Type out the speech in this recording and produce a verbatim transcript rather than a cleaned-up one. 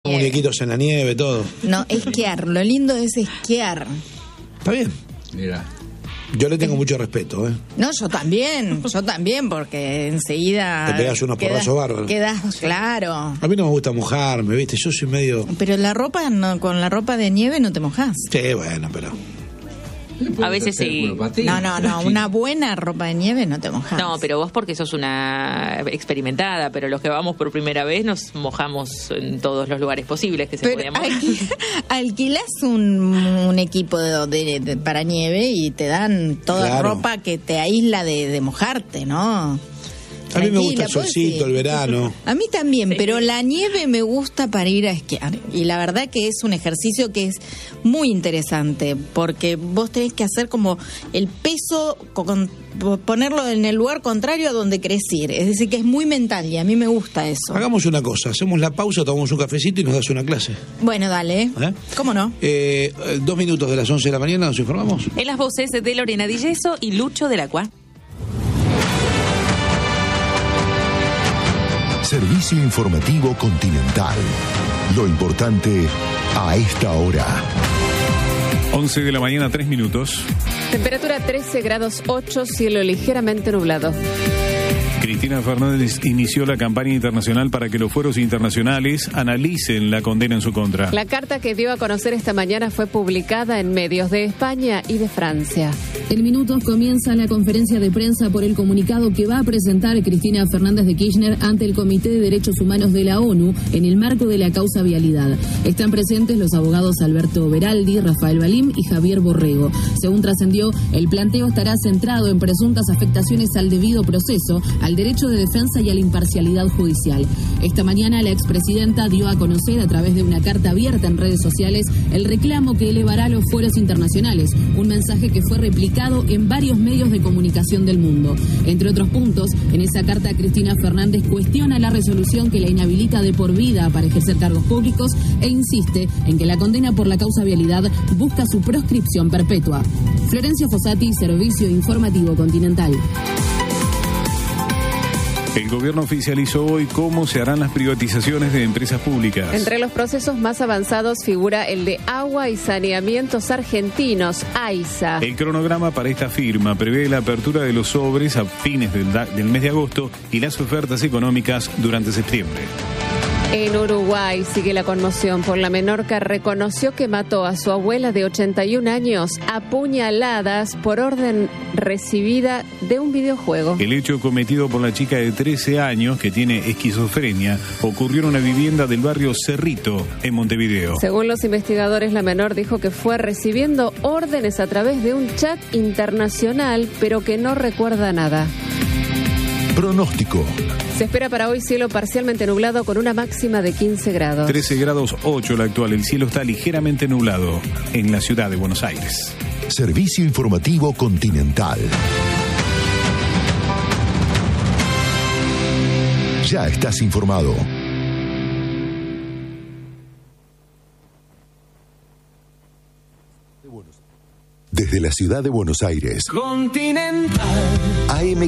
nieve. Muñequitos en la nieve, todo. No, esquiar. Lo lindo es esquiar. Está bien. Mira. Yo le tengo mucho respeto, ¿eh? No, yo también, yo también, porque enseguida... Te pegas unos quedas- porrazos bárbaros. Quedas, claro. A mí no me gusta mojarme, ¿viste? Yo soy medio... Pero la ropa, no, con la ropa de nieve no te mojás. Sí, bueno, pero... A veces sí. No, no, no, una buena ropa de nieve no te mojás. No, pero vos porque sos una experimentada, pero los que vamos por primera vez nos mojamos en todos los lugares posibles que se Pero podían mojar. alqui- alquilás un, un equipo de, de- de- para nieve y te dan toda Claro. ropa que te aísla de, de mojarte, ¿no? A mí me gusta Tranquila, el pues, solcito, sí. el verano. A mí también, Sí. pero la nieve me gusta para ir a esquiar. Y la verdad que es un ejercicio que es muy interesante, porque vos tenés que hacer como el peso, con, ponerlo en el lugar contrario a donde querés ir. Es decir, que es muy mental y a mí me gusta eso. Hagamos una cosa, hacemos la pausa, tomamos un cafecito y nos das una clase. Bueno, dale. ¿Eh? ¿Cómo no? Eh, dos minutos de las once de la mañana, ¿nos informamos? En las voces de Lorena Di Gesso y Lucho del Acua. Servicio informativo Continental. Lo importante a esta hora. once de la mañana, tres minutos. Temperatura trece grados ocho, cielo ligeramente nublado. Cristina Fernández inició la campaña internacional para que los fueros internacionales analicen la condena en su contra. La carta que dio a conocer esta mañana fue publicada en medios de España y de Francia. En minutos comienza la conferencia de prensa por el comunicado que va a presentar Cristina Fernández de Kirchner ante el Comité de Derechos Humanos de la ONU en el marco de la causa vialidad. Están presentes los abogados Alberto Beraldi, Rafael Balim y Javier Borrego. Según trascendió, el planteo estará centrado en presuntas afectaciones al debido proceso, al derecho de defensa y a la imparcialidad judicial. Esta mañana la expresidenta dio a conocer a través de una carta abierta en redes sociales el reclamo que elevará a los fueros internacionales, un mensaje que fue replicado en varios medios de comunicación del mundo. Entre otros puntos, en esa carta Cristina Fernández cuestiona la resolución que la inhabilita de por vida para ejercer cargos públicos e insiste en que la condena por la causa vialidad busca su proscripción perpetua. Florencia Fossati, Servicio Informativo Continental. El gobierno oficializó hoy cómo se harán las privatizaciones de empresas públicas. Entre los procesos más avanzados figura el de Agua y Saneamientos Argentinos, AISA. El cronograma para esta firma prevé la apertura de los sobres a fines del, da- del mes de agosto y las ofertas económicas durante septiembre. En Uruguay sigue la conmoción por la menor que reconoció que mató a su abuela de ochenta y un años a puñaladas por orden recibida de un videojuego. El hecho cometido por la chica de trece años que tiene esquizofrenia ocurrió en una vivienda del barrio Cerrito, en Montevideo. Según los investigadores, la menor dijo que fue recibiendo órdenes a través de un chat internacional, pero que no recuerda nada. Pronóstico. Se espera para hoy cielo parcialmente nublado con una máxima de quince grados. trece grados ocho la actual. El cielo está ligeramente nublado en la ciudad de Buenos Aires. Servicio informativo Continental. Ya estás informado. Desde la ciudad de Buenos Aires. Continental. A M